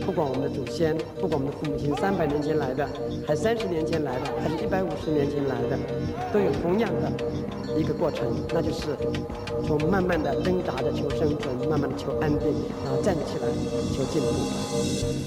不管我们的祖先，不管我们的父母亲300年前来的，还是30年前来的，还是150年前来的，都有同样的一个过程，那就是从慢慢的挣扎着求生存，慢慢的求安定，然后站起来求进步。